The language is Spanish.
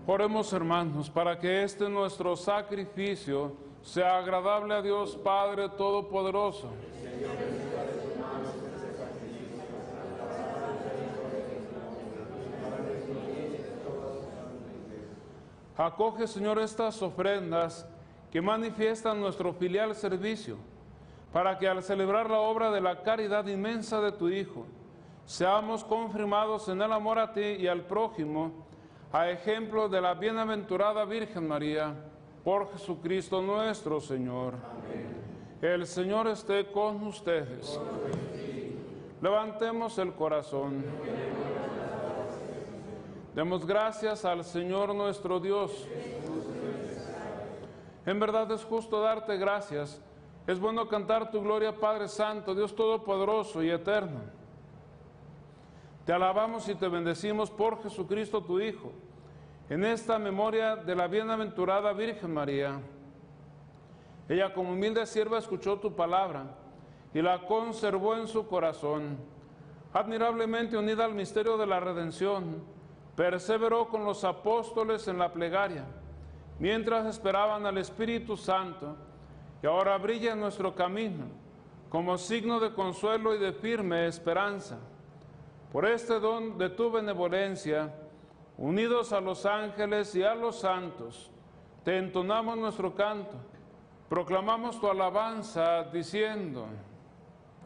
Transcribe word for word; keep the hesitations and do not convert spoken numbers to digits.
Oremos, hermanos, para que este nuestro sacrificio sea agradable a Dios Padre Todopoderoso. Acoge, Señor, estas ofrendas que manifiestan nuestro filial servicio, para que al celebrar la obra de la caridad inmensa de tu Hijo, seamos confirmados en el amor a ti y al prójimo, a ejemplo de la bienaventurada Virgen María, por Jesucristo nuestro Señor. Amén. El Señor esté con ustedes. Levantemos el corazón. Demos gracias al Señor nuestro Dios. En verdad es justo darte gracias. Es bueno cantar tu gloria, Padre Santo, Dios Todopoderoso y Eterno. Te alabamos y te bendecimos por Jesucristo tu Hijo, en esta memoria de la bienaventurada Virgen María. Ella como humilde sierva escuchó tu palabra y la conservó en su corazón. Admirablemente unida al misterio de la redención, perseveró con los apóstoles en la plegaria, mientras esperaban al Espíritu Santo, que ahora brilla en nuestro camino, como signo de consuelo y de firme esperanza. Por este don de tu benevolencia, unidos a los ángeles y a los santos, te entonamos nuestro canto, proclamamos tu alabanza diciendo: